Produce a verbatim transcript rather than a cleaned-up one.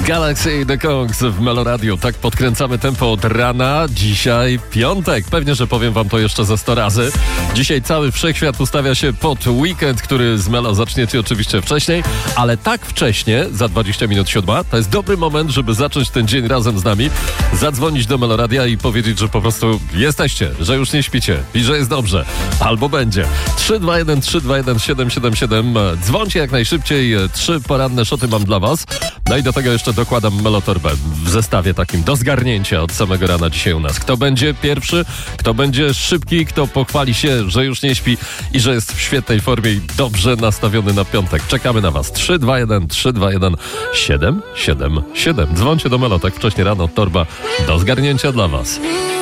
Galaxy The Kongs w Meloradiu. Tak podkręcamy tempo od rana. Dzisiaj piątek. Pewnie, że powiem wam to jeszcze ze sto razy. Dzisiaj cały wszechświat ustawia się pod weekend, który z Melo zaczniecie oczywiście wcześniej, ale tak wcześnie, za dwadzieścia minut siódma, to jest dobry moment, żeby zacząć ten dzień razem z nami, zadzwonić do Meloradia i powiedzieć, że po prostu jesteście, że już nie śpicie i że jest dobrze. Albo będzie. trzy dwa jeden trzy dwa jeden siedem siedem siedem. Dzwońcie jak najszybciej. Trzy poranne szoty mam dla was. No i do tego jeszcze dokładam Melotorbę w zestawie takim do zgarnięcia od samego rana dzisiaj u nas. Kto będzie pierwszy, kto będzie szybki, kto pochwali się, że już nie śpi i że jest w świetnej formie i dobrze nastawiony na piątek. Czekamy na was. trzy dwa jeden trzy dwa jeden siedem siedem siedem. Dzwońcie do Melo tak wcześnie rano. Torba do zgarnięcia dla was.